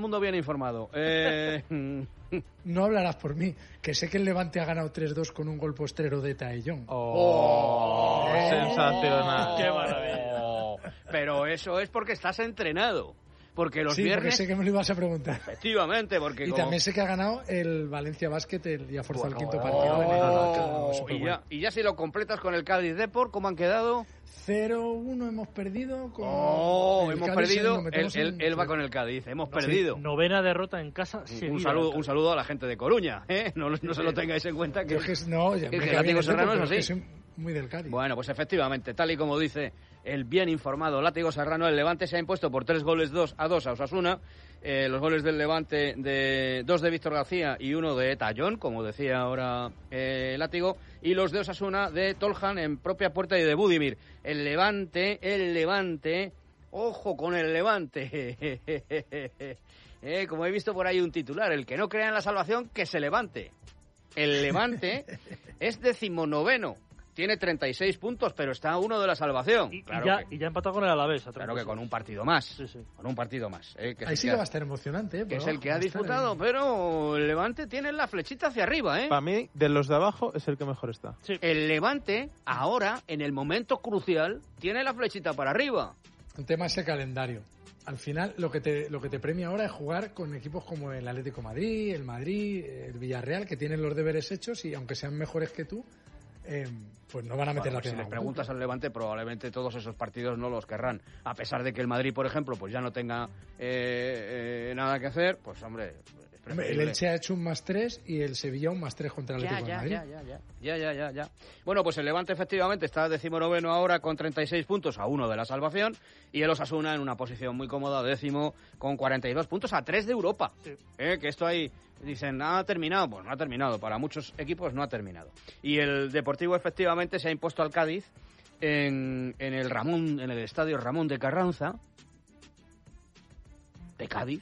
mundo bien informado. No hablarás por mí, que sé que el Levante ha ganado 3-2 con un gol postrero de Taellón. Sensacional. ¡Qué maravilla! Pero eso es porque estás entrenado. Porque los sí, viernes... porque sé que me lo ibas a preguntar. Efectivamente, porque... Y también sé que ha ganado el Valencia Basket y ha forzado el quinto partido. Y ya si lo completas con el Cádiz Depor, ¿cómo han quedado? 0-1 hemos perdido. Hemos perdido. Él va con el Cádiz. Hemos perdido. Novena derrota en casa. Un saludo a la gente de Coruña. No se lo tengáis en cuenta. Que el Látigo Serrano es así. Soy muy del Cádiz. Bueno, pues efectivamente, tal y como dice el bien informado Látigo Serrano, el Levante se ha impuesto por 3-2 a Osasuna. Los goles del Levante, 2 de Víctor García y 1 de Taellón, como decía ahora Látigo, y los de Osasuna de Toljan en propia puerta y de Budimir. El Levante, ojo con el Levante. Como he visto por ahí un titular, el que no crea en la salvación, que se levante. El Levante es 19º. Tiene 36 puntos, pero está a 1 de la salvación. Y ya empató con el Alavés. Claro que con un partido más. Sí. Con un partido más. Ahí sí que va a estar emocionante. Que es el que ha disputado, pero el Levante tiene la flechita hacia arriba. Para mí, de los de abajo, es el que mejor está. Sí. El Levante, ahora, en el momento crucial, tiene la flechita para arriba. El tema es el calendario. Al final, lo que te premia ahora es jugar con equipos como el Atlético Madrid, el Villarreal, que tienen los deberes hechos y aunque sean mejores que tú, pues no van a meter la pierna. Si les preguntas al Levante, probablemente todos esos partidos no los querrán. A pesar de que el Madrid, por ejemplo, pues ya no tenga nada que hacer, pues hombre... El Elche ha hecho un +3 y el Sevilla un +3 contra el Atlético de Madrid. Ya. Bueno, pues el Levante efectivamente está 19º ahora con 36 puntos a 1 de la salvación y el Osasuna en una posición muy cómoda, 10º con 42 puntos a 3 de Europa. Sí. Que esto ahí dicen, ¿ha terminado? Pues no ha terminado, para muchos equipos no ha terminado. Y el Deportivo efectivamente se ha impuesto al Cádiz en el estadio Ramón de Carranza de Cádiz.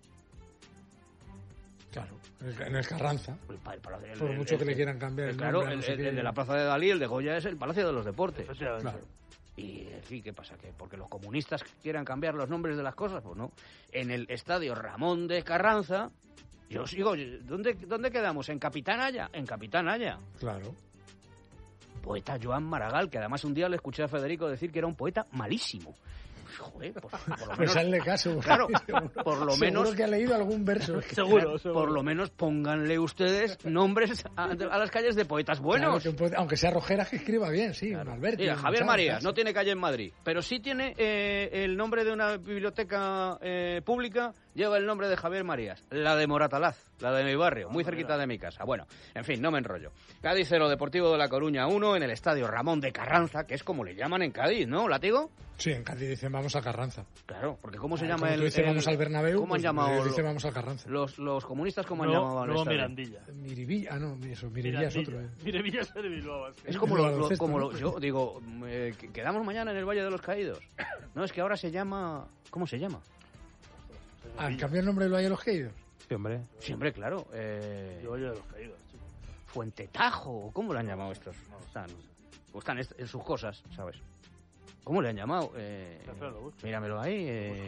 Claro, en el Carranza. Por mucho que le quieran cambiar el nombre. Claro, el de la Plaza de Dalí, el de Goya, es el Palacio de los Deportes. Claro. Y, en fin, ¿qué pasa? ¿Que porque los comunistas quieran cambiar los nombres de las cosas? Pues no. En el estadio Ramón de Carranza, yo sigo... ¿Dónde quedamos? ¿En Capitán Aya? En Capitán Aya. Claro. Poeta Joan Maragall, que además un día le escuché a Federico decir que era un poeta malísimo. Joder, por lo menos... hazle caso. Claro, por lo menos... Seguro que ha leído algún verso. Seguro. Por lo menos pónganle ustedes nombres a las calles de poetas buenos. Claro, aunque sea Rojera, que escriba bien, sí. Claro. Alberti, mira, Javier Marías no tiene calle en Madrid, pero sí tiene el nombre de una biblioteca pública, lleva el nombre de Javier Marías, la de Moratalaz, la de mi barrio, muy cerquita de mi casa. Bueno, en fin, no me enrollo. Cádiz 0, Deportivo de La Coruña 1, en el estadio Ramón de Carranza, que es como le llaman en Cádiz, ¿no, Látigo? Sí, en Cádiz dicen vamos a Carranza. Claro, porque ¿cómo se llama el...? Vamos al Bernabéu, ¿cómo han llamado? Dice vamos a Carranza. Los comunistas, ¿cómo han llamado al estadio? Mirandilla. Miribilla, Miribilla es otro. Miribilla es de Bilbao. Es como yo digo, quedamos mañana en el Valle de los Caídos. No, es que ahora se llama... ¿Cómo se llama? ¿Han cambiado el nombre del Valle de los Caídos? Sí, hombre. Siempre, claro. El Valle de los Caídos, chico. Fuente Tajo, ¿cómo le han llamado estos? Están en sus cosas, ¿sabes? ¿Cómo le han llamado? Míramelo ahí.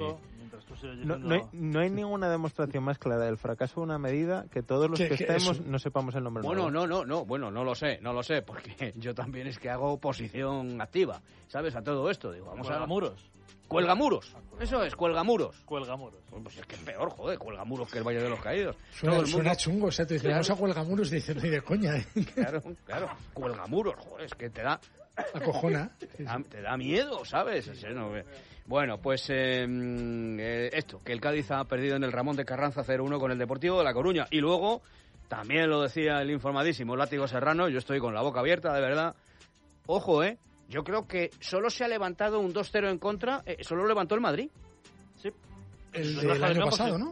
No hay ninguna demostración más clara del fracaso de una medida que todos los que estemos no sepamos el nombre. Bueno, no lo sé, porque yo también es que hago oposición activa, ¿sabes? A todo esto. Digo, vamos a muros. Cuelgamuros, eso es, cuelgamuros. Cuelgamuros. Pues es que es peor, joder, cuelgamuros que el Valle de los Caídos. Suena chungo, o sea, te dicen, vamos a Cuelgamuros, dicen, no hay de coña. Claro, cuelgamuros, joder, es que te da... Acojona. Te da miedo, ¿sabes? Bueno, pues esto, que el Cádiz ha perdido en el Ramón de Carranza 0-1 con el Deportivo de La Coruña. Y luego, también lo decía el informadísimo Látigo Serrano, yo estoy con la boca abierta, de verdad. Ojo, yo creo que solo se ha levantado un 2-0 en contra, solo levantó el Madrid. Sí. El del año pasado, ¿no?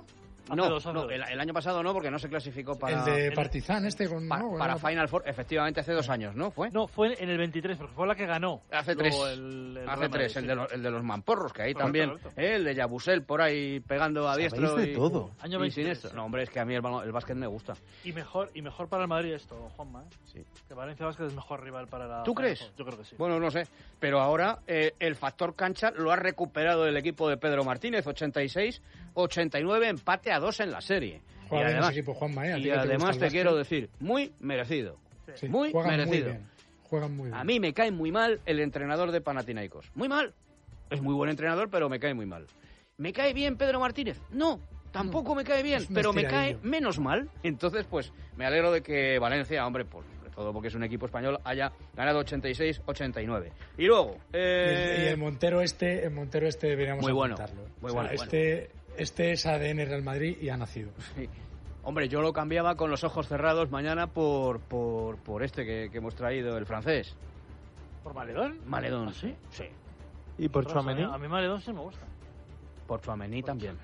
No, el año pasado no, porque no se clasificó para... El de Partizan, para Final Four, efectivamente, hace 2 años, ¿no? ¿Fue? No, fue en el 23, porque fue la que ganó. Hace 3, el de los mamporros, que ahí también, el de Yabusel por ahí pegando a diestro de todo. Año y siniestro. No, hombre, es que a mí el básquet me gusta. Y mejor para el Madrid esto, Juanma, ¿eh? Sí. Que Valencia Basket es mejor rival para la... ¿Tú crees? Yo creo que sí. Bueno, no sé, pero ahora el factor cancha lo ha recuperado el equipo de Pedro Martínez, 86-89, empate a 2 en la serie. Juega bien ese equipo, Juanma, y además te quiero decir, muy merecido. Sí. Muy merecido. Juegan muy bien. A mí me cae muy mal el entrenador de Panathinaikos. Muy mal. Es muy buen entrenador, pero me cae muy mal. ¿Me cae bien Pedro Martínez? No, tampoco me cae bien, pero me cae menos mal. Entonces, pues, me alegro de que Valencia, hombre, pues, sobre todo porque es un equipo español, haya ganado 86-89. Y luego... Y el Montero deberíamos muy bueno, apuntarlo. Muy bueno. Este es ADN Real Madrid y ha nacido. Sí. Hombre, yo lo cambiaba con los ojos cerrados mañana por este que hemos traído, el francés. ¿Por Maledón? Maledón. ¿Ah, sí? Sí. ¿Y por Tchouaméni? A mí Maledón sí me gusta. Por Tchouaméni también.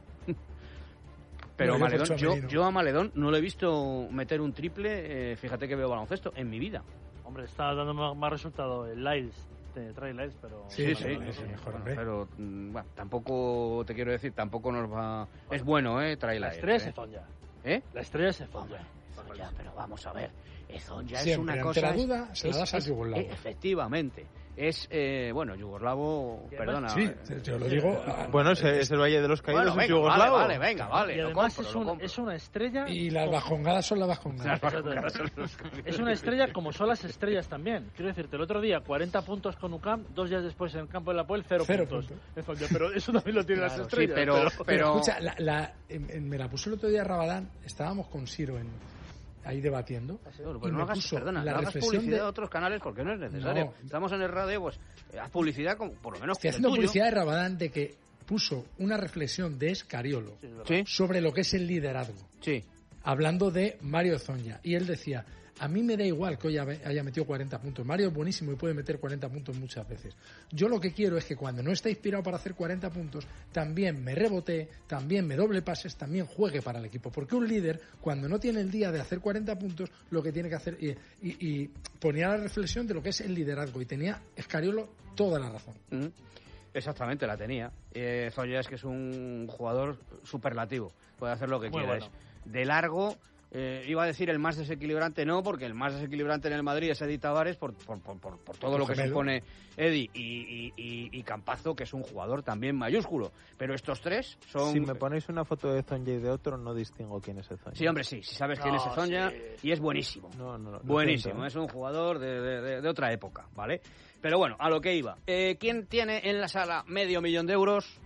Pero Maledón, yo a Maledón no le he visto meter un triple, fíjate que veo baloncesto, en mi vida. Hombre, está dando más resultado el Lyles, trae Lyles, pero... Sí. Es el mejor, hombre. Pero, bueno, tampoco, te quiero decir, tampoco nos va... Es bueno, trae Lyles. La estrella es Ezonja. La estrella es Ezonja. Ezonja, pero vamos a ver. Ezonja es una cosa... cosa... la duda se la das al yugoslavo. Efectivamente. Es, yugoslavo, perdona. Sí, yo lo digo. Bueno, es el Valle de los Caídos, bueno, es yugoslavo. Vale. Y además es una estrella... Y las bajongadas son las bajongadas. Es una estrella como son las estrellas también. Quiero decirte, el otro día 40 puntos con UCAM, 2 días después en el campo de la Puel, 0 puntos. Pero eso también lo tienen las estrellas. Sí, pero... Escucha, me la puso el otro día Rabadán, estábamos con Siro ahí debatiendo. Pues no hagas publicidad de otros canales porque no es necesario. Estamos en el radio, pues haz publicidad por lo menos. Estoy haciendo publicidad de Rabadán de que puso una reflexión de Escariolo sobre lo que es el liderazgo. Sí. Hablando de Mario Ezonja. Y él decía, a mí me da igual que hoy haya metido 40 puntos. Mario es buenísimo y puede meter 40 puntos muchas veces. Yo lo que quiero es que cuando no esté inspirado para hacer 40 puntos, también me rebotee, también me doble pases, también juegue para el equipo. Porque un líder, cuando no tiene el día de hacer 40 puntos, lo que tiene que hacer... Y ponía la reflexión de lo que es el liderazgo. Y tenía Escariolo toda la razón. Exactamente, la tenía. Ezonja es que es un jugador superlativo. Puede hacer lo que quiera. Bueno. De largo... iba a decir el más desequilibrante, no, porque el más desequilibrante en el Madrid es Edi Tavares por todo lo que supone Edi y Campazzo, que es un jugador también mayúsculo. Pero estos tres son... Si me ponéis una foto de Ezonja y de otro, no distingo quién es Ezonja. Sí, hombre, sí sabes quién es Ezonja, y es buenísimo. No, buenísimo, es un jugador de otra época, ¿vale? Pero bueno, a lo que iba. ¿Quién tiene en la sala $500,000 euros?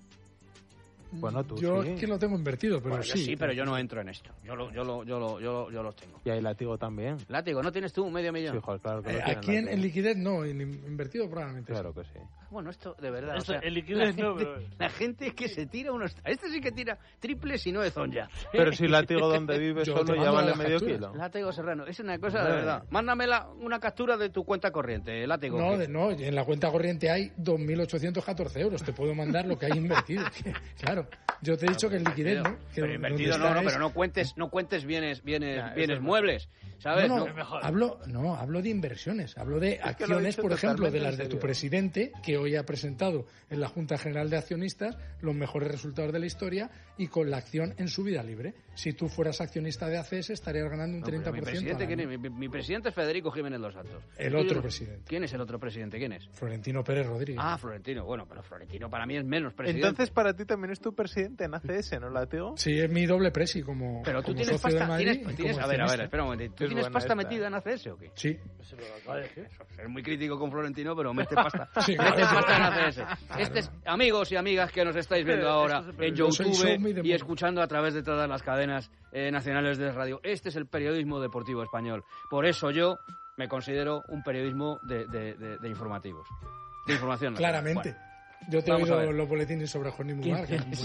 Bueno, tú yo sí. Es que lo tengo invertido, pero bueno, sí, pero yo no entro en esto. Yo los tengo. Y ahí Látigo también. Látigo, ¿no tienes tú $500,000? Sí, joder, claro que aquí en liquidez no, invertido probablemente. Claro que sí. Bueno, esto de verdad. Esto, o sea, el liquidez la gente que se tira unos... Este sí que tira triples y no Ezonja. Pero si Látigo donde vive solo ya vale medio kilo. Látigo Serrano, es una cosa de verdad. Mándame una captura de tu cuenta corriente, Látigo. No, en la cuenta corriente hay 2.814 euros. Te puedo mandar lo que hay invertido. Claro, yo te he dicho que en liquidez, ¿no? Que pero invertido pero no cuentes bienes muebles, ¿sabes? Hablo de inversiones, hablo de acciones, por ejemplo, de las de tu presidente, que hoy ha presentado en la Junta General de Accionistas los mejores resultados de la historia y con la acción en su vida libre. Si tú fueras accionista de ACS estarías ganando un 30%. Mi presidente es Federico Jiménez Dos Santos. El otro presidente. ¿Quién es el otro presidente? ¿Quién es? Florentino Pérez Rodríguez. Ah, Florentino. Bueno, pero Florentino para mí es menos presidente. Entonces para ti también es tu presidente en ACS, ¿no, Látigo? Sí, es mi doble presi como pero tú como tienes socio pasta, de Madrid. A ver, espera un momento. ¿Tú tienes pasta metida en ACS o qué? Sí. Es muy crítico con Florentino, pero mete pasta. Sí, mete pasta en ACS. Amigos y amigas que nos estáis viendo ahora en YouTube y escuchando a través de todas las cadenas nacionales de radio. Este es el periodismo deportivo español. Por eso yo me considero un periodismo de informativos. De información. Claramente. Bueno. Yo te he oído los boletines sobre Johnny Mugar.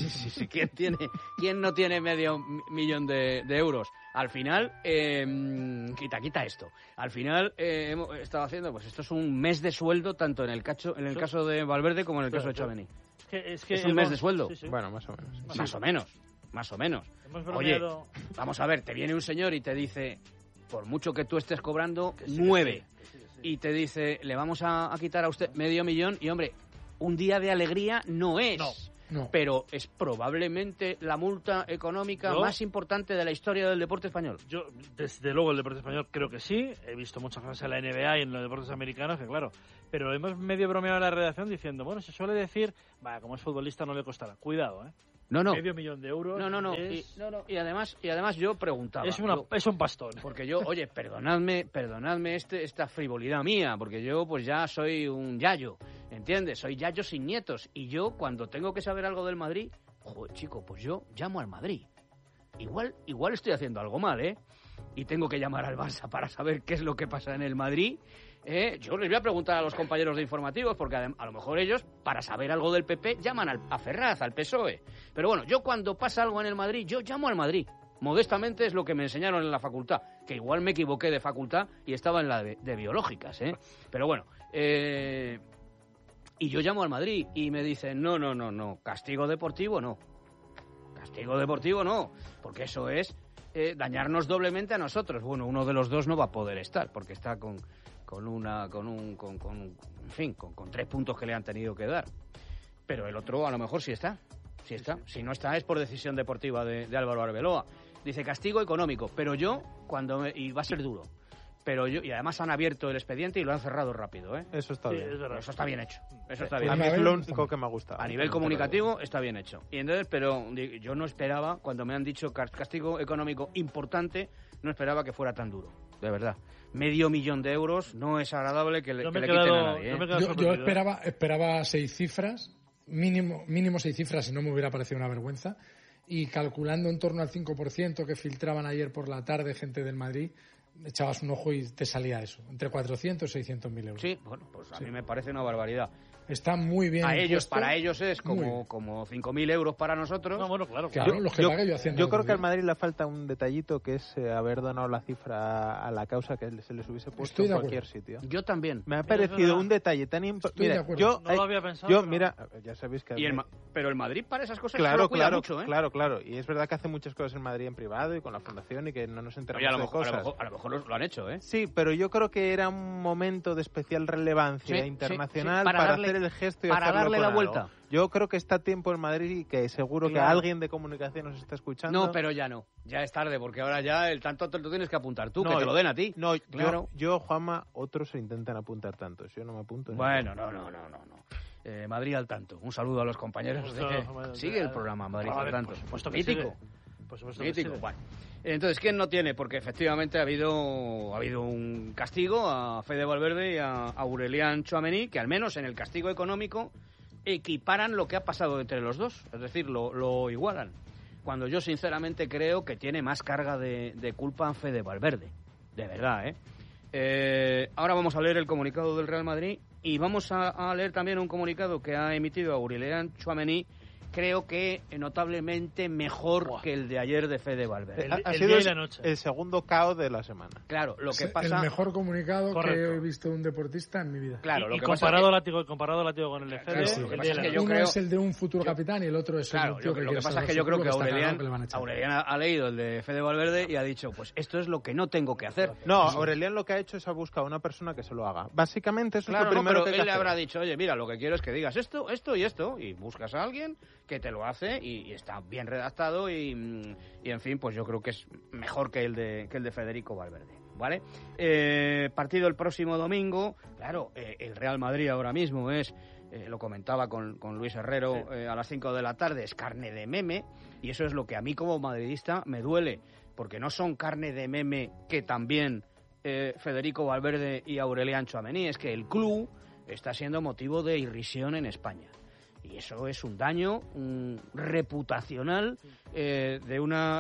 ¿Quién no tiene $500,000 de euros? Al final, quita esto. Al final, hemos estado haciendo, pues esto es un mes de sueldo, tanto en el caso de Valverde como en el caso de Tchouaméni. Es un mes de sueldo. Sí. Bueno, más o menos. más o menos. Oye, vamos a ver, te viene un señor y te dice, por mucho que tú estés cobrando, 9. Y te dice, le vamos a quitar a usted $500,000 y, hombre, un día de alegría no es. No. Pero es probablemente la multa económica más importante de la historia del deporte español. Yo, desde luego, el deporte español creo que sí. He visto muchas cosas en la NBA y en los deportes americanos, que claro. Pero hemos medio bromeado en la redacción diciendo, bueno, se suele decir, como es futbolista no le costará. Cuidado, ¿eh? No. $500,000 No. Y además yo preguntaba. Es un pastón. Porque yo, oye, perdonadme esta frivolidad mía, porque yo pues ya soy un yayo, ¿entiendes? Soy yayo sin nietos. Y yo, cuando tengo que saber algo del Madrid, joder, chico, pues yo llamo al Madrid. Igual estoy haciendo algo mal, ¿eh? Y tengo que llamar al Barça para saber qué es lo que pasa en el Madrid. Yo les voy a preguntar a los compañeros de informativos, porque a lo mejor ellos, para saber algo del PP, llaman a Ferraz, al PSOE. Pero bueno, yo cuando pasa algo en el Madrid, yo llamo al Madrid. Modestamente es lo que me enseñaron en la facultad, que igual me equivoqué de facultad y estaba en la de biológicas, ¿eh? Pero bueno, y yo llamo al Madrid y me dicen, no, castigo deportivo no. Castigo deportivo no, porque eso es dañarnos doblemente a nosotros. Bueno, uno de los dos no va a poder estar, porque está con 3 puntos que le han tenido que dar. Pero el otro a lo mejor sí está. Si no está es por decisión deportiva de Álvaro Arbeloa. Dice castigo económico, pero yo y va a ser duro. Pero y además han abierto el expediente y lo han cerrado rápido, ¿eh? Eso está bien. Eso está bien hecho. Eso está bien. A mí es lo único que me ha gustado. A nivel comunicativo está bien hecho. Y entonces, pero yo no esperaba, cuando me han dicho castigo económico importante, no esperaba que fuera tan duro, de verdad. €500,000 no es agradable que le quiten a nadie, ¿eh? Yo esperaba 6 cifras, mínimo 6 cifras, si no me hubiera parecido una vergüenza. Y calculando en torno al 5% que filtraban ayer por la tarde gente del Madrid, echabas un ojo y te salía eso, entre 400 y 600.000 euros. Sí, bueno, pues a mí me parece una barbaridad. Está muy bien. Para ellos es como 5.000 euros para nosotros. No, bueno, claro. Los que pague yo haciendo. Yo creo que al Madrid le falta un detallito, que es haber donado la cifra a la causa que se les hubiese puesto en cualquier sitio. Yo también. Me ha parecido un detalle tan importante. Yo no lo había pensado. Mira, ya sabéis que... Pero el Madrid para esas cosas claro, cuida mucho, ¿eh? Claro. Y es verdad que hace muchas cosas en Madrid en privado y con la fundación y que no nos enteramos de cosas. A lo mejor lo han hecho, ¿eh? Sí, pero yo creo que era un momento de especial relevancia internacional para hacer el gesto y darle la vuelta. Yo creo que está a tiempo en Madrid y que seguro que alguien de comunicación nos está escuchando. No, pero ya no. Ya es tarde, porque ahora ya el tanto te lo tienes que apuntar tú, que te lo den a ti. No, claro. Yo, Juanma, otros se intentan apuntar tantos. Yo no me apunto. Bueno, no. Madrid al tanto. Un saludo a los compañeros. Sigue el programa Madrid al tanto. Mítico. Mítico. Bueno. Entonces, ¿quién no tiene? Porque efectivamente ha habido un castigo a Fede Valverde y a Aurelian Tchouaméni, que al menos en el castigo económico equiparan lo que ha pasado entre los dos, es decir, lo igualan. Cuando yo sinceramente creo que tiene más carga de culpa Fede Valverde, de verdad, ¿eh? Ahora vamos a leer el comunicado del Real Madrid y vamos a leer también un comunicado que ha emitido Aurelian Tchouaméni, creo que notablemente mejor que el de ayer de Fede Valverde. Ha sido el segundo caos de la semana. Claro, lo que pasa... El mejor comunicado que he visto de un deportista en mi vida. Claro, y comparado látigo con el de Fede, uno es el de un futuro capitán y el otro es el tío lo que pasa es que yo creo que Aurelian ha leído el de Fede Valverde y ha dicho, pues esto es lo que no tengo que hacer. No, Aurelian lo que ha hecho es ha buscado a una persona que se lo haga. Básicamente eso es lo primero que hay que hacer. Él le habrá dicho, oye, mira, lo que quiero es que digas esto y esto, y buscas a alguien que te lo hace y está bien redactado y en fin, pues yo creo que es mejor que el de Federico Valverde, ¿vale? Partido el próximo domingo, claro, el Real Madrid ahora mismo es, lo comentaba con Luis Herrero, a las 5 de la tarde, es carne de meme, y eso es lo que a mí como madridista me duele, porque no son carne de meme que también Federico Valverde y Aurelian Tchouaméni, es que el club está siendo motivo de irrisión en España. Y eso es un daño reputacional de una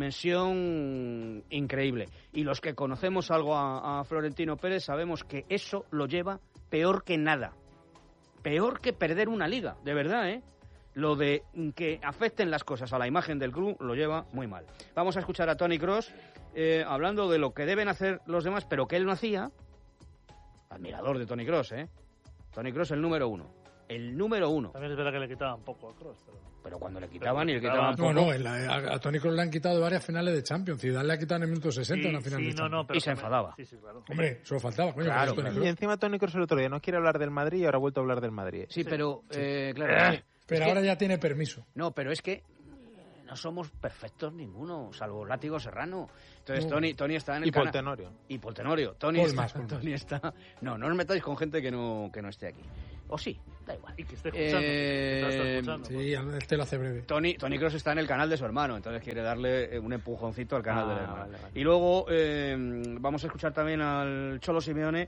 dimensión increíble. Y los que conocemos algo a Florentino Pérez sabemos que eso lo lleva peor que nada. Peor que perder una liga, de verdad, ¿eh? Lo de que afecten las cosas a la imagen del club lo lleva muy mal. Vamos a escuchar a Toni Kroos hablando de lo que deben hacer los demás, pero que él no hacía. Admirador de Toni Kroos, ¿eh? Toni Kroos, el número 1. el número 1. También es verdad que le quitaban poco a Kroos, pero cuando le quitaban y le quitaban poco... a Toni Kroos le han quitado varias finales de Champions. Zidane le ha quitado en el minuto 60 una final de Champions. Y se enfadaba. Sí, claro. Hombre, solo faltaba, coño. Claro. Y encima Toni Kroos el otro día no quiere hablar del Madrid y ahora ha vuelto a hablar del Madrid. Sí, pero... claro. Pero ahora ya tiene permiso. No, pero es que no somos perfectos ninguno, salvo Látigo Serrano. Entonces Toni está en el canal. Y Poltenorio. Toni está... No os metáis con gente que no esté aquí. O sí, da igual. Y que esté escuchando. Sí, él te lo hace breve. Toni Kroos está en el canal de su hermano, entonces quiere darle un empujoncito al canal del hermano. Vale. Y luego vamos a escuchar también al Cholo Simeone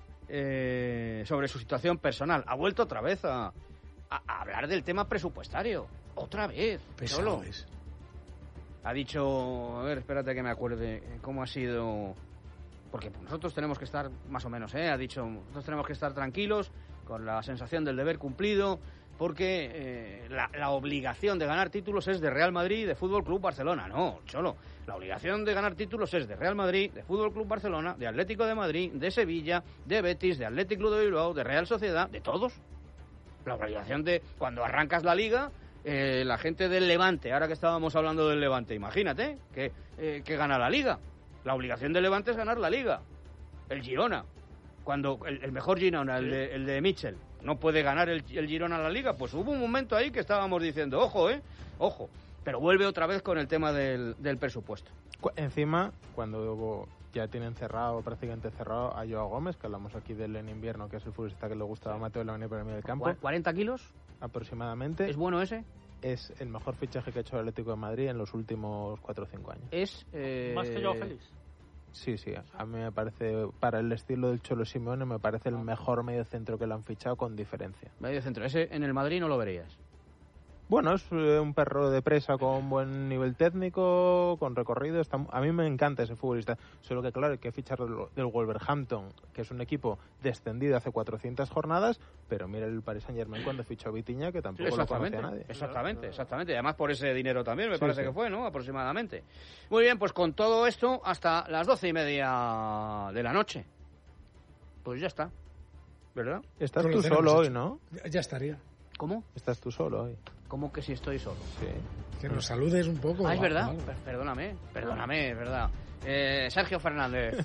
sobre su situación personal. Ha vuelto otra vez a hablar del tema presupuestario. Otra vez. Cholo. Ha dicho, a ver, espérate que me acuerde cómo ha sido... Porque nosotros tenemos que estar, más o menos, ha dicho, nosotros tenemos que estar tranquilos, con la sensación del deber cumplido, porque la obligación de ganar títulos es de Real Madrid y de Fútbol Club Barcelona. No, Cholo, la obligación de ganar títulos es de Real Madrid, de Fútbol Club Barcelona, de Atlético de Madrid, de Sevilla, de Betis, de Athletic Club de Bilbao, de Real Sociedad, de todos. La obligación de, cuando arrancas la Liga... la gente del Levante, ahora que estábamos hablando del Levante, imagínate que gana la Liga. La obligación del Levante es ganar la Liga. El Girona, cuando el mejor Girona, el de Mitchell, no puede ganar el Girona la Liga, pues hubo un momento ahí que estábamos diciendo, ojo, pero vuelve otra vez con el tema del presupuesto. Encima, cuando ya tienen prácticamente cerrado a Joao Gómez, que hablamos aquí del en invierno, que es el futbolista que le gusta a Mateo Lavanía para el medio del campo. ¿40 kilos? Aproximadamente. ¿Es bueno ese? Es el mejor fichaje que ha hecho el Atlético de Madrid en los últimos 4 o 5 años. ¿Es más que Joao Félix? Sí, a mí me parece, para el estilo del Cholo Simeone, me parece el mejor mediocentro que le han fichado con diferencia. Mediocentro, ese en el Madrid no lo verías. Bueno, es un perro de presa con buen nivel técnico, con recorrido. A mí me encanta ese futbolista. Solo que, claro, hay que fichar del Wolverhampton, que es un equipo descendido hace 400 jornadas, pero mira el Paris Saint-Germain cuando fichó a Vitinha, que tampoco lo conocía nadie. Exactamente. Además por ese dinero también, me parece que fue, ¿no? Aproximadamente. Muy bien, pues con todo esto, hasta las 12:30 de la noche. Pues ya está, ¿verdad? Estás tú solo hoy, ¿no? Ya estaría. ¿Cómo? Estás tú solo hoy. ¿Cómo que si estoy solo? Sí. Que nos saludes un poco. Es verdad. Perdóname, es verdad. Sergio Fernández.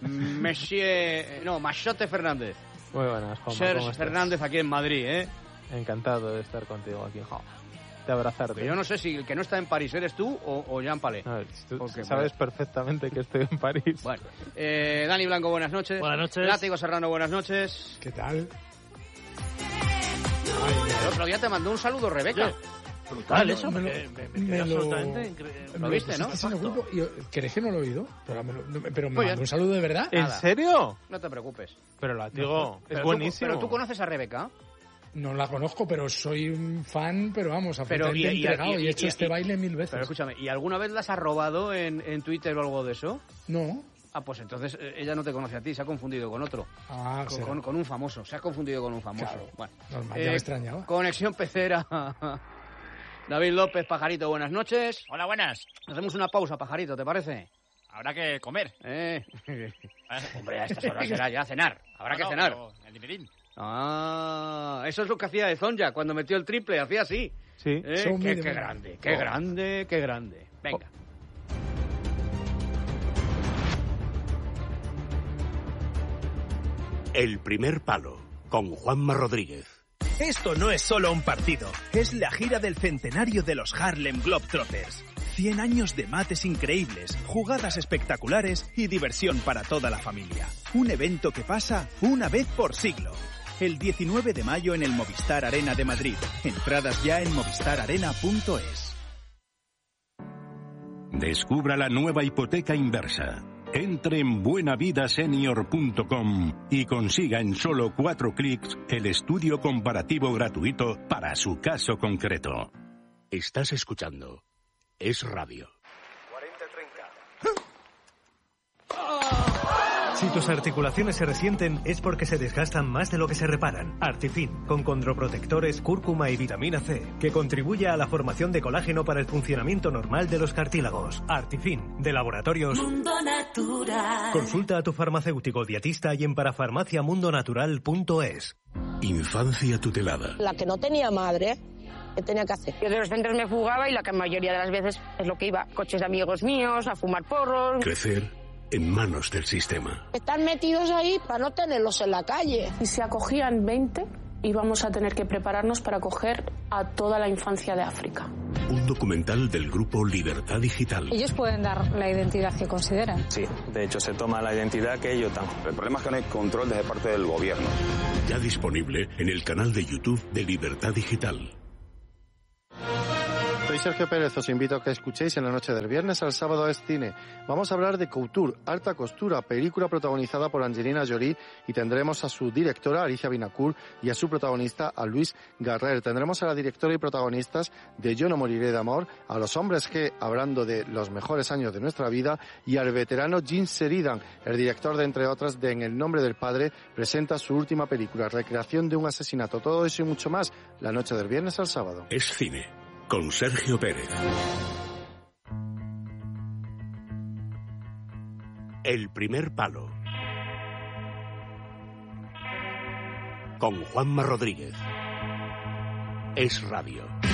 Machote Fernández. Muy buenas, Juanma. Sergio Fernández aquí en Madrid, Encantado de estar contigo aquí. De abrazarte. Pero yo no sé si el que no está en París eres tú o Jean Palé. No, tú sabes perfectamente que estoy en París. Bueno, Dani Blanco, buenas noches. Buenas noches. Látigo Serrano, buenas noches. ¿Qué tal? El otro día te mandó un saludo Rebeca. Brutal eso. Me quedé absolutamente increíble. ¿Lo viste, no? ¿Crees que no lo he oído? Pero me mandó un saludo de verdad. ¿En serio? No te preocupes. Pero Látigo, es buenísimo. ¿Pero tú conoces a Rebeca? No la conozco, pero soy un fan, pero vamos, absolutamente entregado y he hecho este baile 1000 veces. Pero escúchame, ¿y alguna vez las has robado en Twitter o algo de eso? No. Ah, pues entonces ella no te conoce a ti, se ha confundido con otro. Con un famoso, se ha confundido con un famoso. Claro, bueno, normal, ya me extrañaba. Conexión Pecera. David López, Pajarito, buenas noches. Hola, buenas. Hacemos una pausa, Pajarito, ¿te parece? Habrá que comer. Hombre, a estas horas será ya cenar. Habrá que cenar. El dividín. Eso es lo que hacía de Zonja cuando metió el triple, hacía así. Sí. Qué grande. Venga. El primer palo, con Juanma Rodríguez. Esto no es solo un partido, es la gira del centenario de los Harlem Globetrotters. 100 años de mates increíbles, jugadas espectaculares y diversión para toda la familia. Un evento que pasa una vez por siglo. El 19 de mayo en el Movistar Arena de Madrid. Entradas ya en movistararena.es. Descubra la nueva hipoteca inversa. Entre en buenavidasenior.com y consiga en solo 4 clics el estudio comparativo gratuito para su caso concreto. Estás escuchando Es Radio. 40-30. Si tus articulaciones se resienten es porque se desgastan más de lo que se reparan. Artifin, con condroprotectores, cúrcuma y vitamina C, que contribuye a la formación de colágeno para el funcionamiento normal de los cartílagos. Artifin, de Laboratorios Mundo Natural. Consulta a tu farmacéutico dietista y en parafarmaciamundonatural.es. Infancia tutelada. La que no tenía madre, ¿qué tenía que hacer? Yo de los centros me fugaba y la que mayoría de las veces es lo que iba. Coches de amigos míos, a fumar porros. Crecer en manos del sistema. Están metidos ahí para no tenerlos en la calle. Si se acogían 20, íbamos a tener que prepararnos para acoger a toda la infancia de África. Un documental del grupo Libertad Digital. Ellos pueden dar la identidad que consideran. Sí, de hecho se toma la identidad que ellos dan. El problema es que no hay control desde parte del gobierno. Ya disponible en el canal de YouTube de Libertad Digital. Soy Sergio Pérez, os invito a que escuchéis en la noche del viernes al sábado es cine. Vamos a hablar de Couture, Alta Costura, película protagonizada por Angelina Jolie, y tendremos a su directora, Alicia Vinacourt, y a su protagonista, a Luis Garrer. Tendremos a la directora y protagonistas de Yo no moriré de amor, a los hombres que, hablando de los mejores años de nuestra vida, y al veterano Jim Sheridan, el director de, entre otras, de En el nombre del padre, presenta su última película, recreación de un asesinato. Todo eso y mucho más, la noche del viernes al sábado. Es cine. Con Sergio Pérez. El primer palo. Con Juanma Rodríguez. Es Radio.